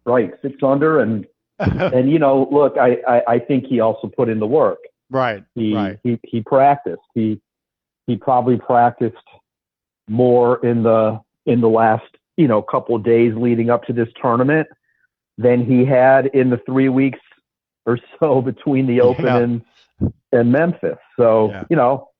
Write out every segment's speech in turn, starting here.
right, 6 under, and look, I think he also put in the work. Right, He right. he practiced. He probably practiced more in the last couple of days leading up to this tournament than he had in the 3 weeks or so between the Open Yeah, and Memphis. So yeah.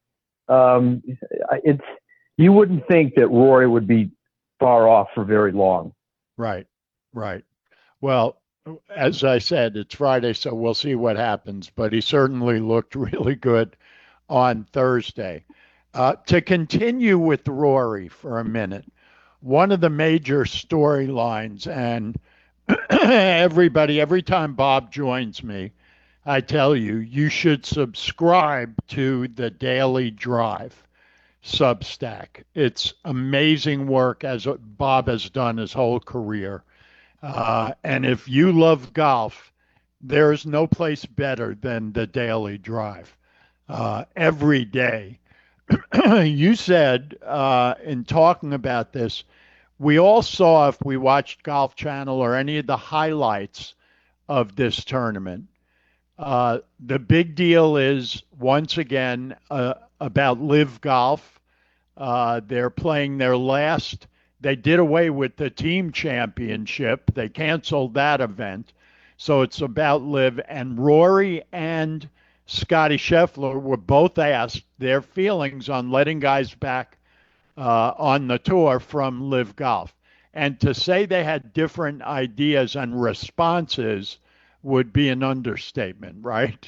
it's you wouldn't think that Rory would be far off for very long. Right, right. Well, as I said, it's Friday, so we'll see what happens. But he certainly looked really good on Thursday. To continue with Rory for a minute, one of the major storylines, and everybody, every time Bob joins me, I tell you, you should subscribe to the Daily Drive Substack. It's amazing work as Bob has done his whole career. And if you love golf, there is no place better than the Daily Drive. Every day. You said in talking about this, we all saw if we watched Golf Channel or any of the highlights of this tournament. The big deal is once again about Live Golf. They're playing their last. They did away with the team championship. They canceled that event. So it's about Live. And Rory and Scotty Scheffler were both asked their feelings on letting guys back on the tour from Live Golf. And to say they had different ideas and responses would be an understatement, right?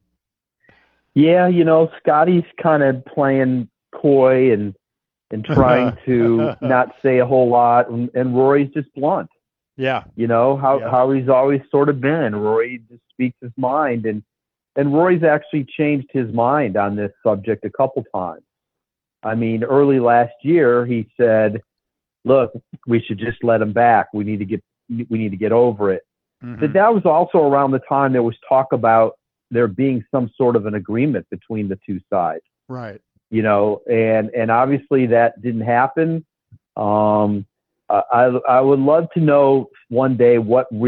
Yeah, Scotty's kind of playing coy and trying to not say a whole lot, and Rory's just blunt. Yeah, How yeah. how he's always sort of been. Rory just speaks his mind, and Rory's actually changed his mind on this subject a couple times. I mean, early last year he said, "Look, we should just let him back. We need to get over it." But Hmm. that was also around the time there was talk about there being some sort of an agreement between the two sides, Right. and obviously that didn't happen. Um, I would love to know one day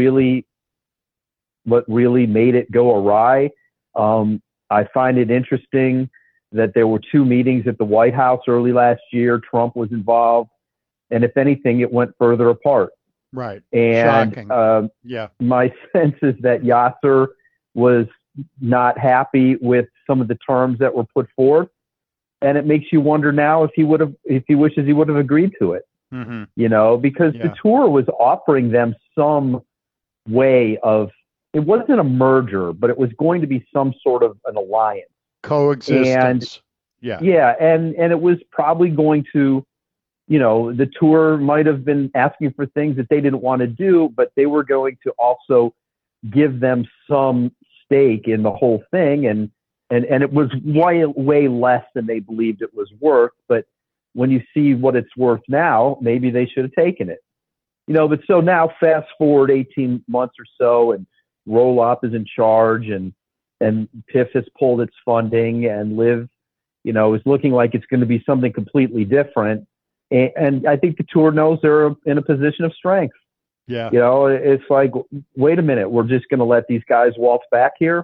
what really made it go awry. I find it interesting that there were two meetings at the White House early last year. Trump was involved, and if anything, it went further apart. Right. And Shocking. Yeah. my sense is that Yasser was not happy with some of the terms that were put forth, and it makes you wonder now if he wishes he would have agreed to it. Hmm. Because the Yeah. tour was offering them some way of, it wasn't a merger, but it was going to be some sort of an alliance. And Coexistence. Yeah. yeah, and it was probably going to, the tour might have been asking for things that they didn't want to do, but they were going to also give them some stake in the whole thing, and it was way less than they believed it was worth. But when you see what it's worth now, maybe they should have taken it. But so now fast forward 18 months or so, and Roll Up is in charge, and PIF has pulled its funding, and Live, is looking like it's going to be something completely different. And I think the tour knows they're in a position of strength. Yeah. It's like, wait a minute, we're just going to let these guys waltz back here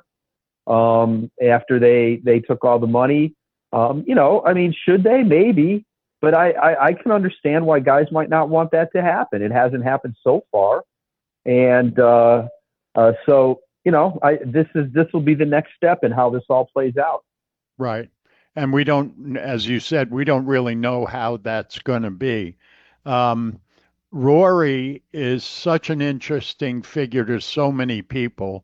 after they took all the money. I mean, should they? Maybe. But I can understand why guys might not want that to happen. It hasn't happened so far. And so, this will be the next step in how this all plays out. Right. And we don't, as you said, we don't really know how that's going to be. Um, Rory is such an interesting figure to so many people.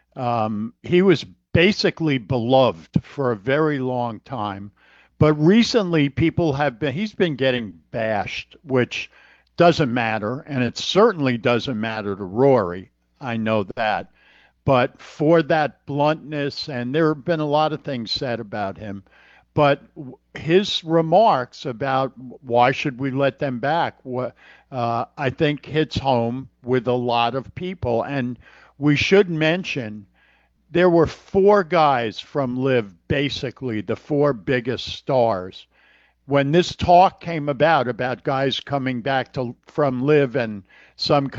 He was basically beloved for a very long time, but recently he's been getting bashed, which doesn't matter, and it certainly doesn't matter to Rory. I know that. But for that bluntness, and there have been a lot of things said about him, but his remarks about why should we let them back, I think hits home with a lot of people. And we should mention there were four guys from Live, basically the four biggest stars. When this talk came about guys coming back to from Live and some